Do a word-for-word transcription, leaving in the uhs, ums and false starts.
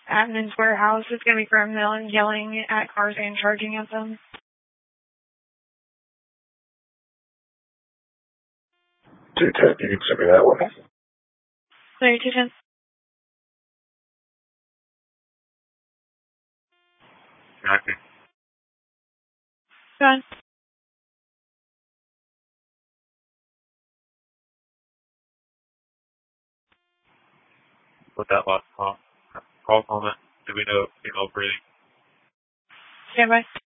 admin's warehouse. It's going to be from Millen yelling at cars and charging at them. two ten, you can send me that one. Sorry, two ten. Copy. Go on. With that last call, call comment, do we know female breathing? Stand by.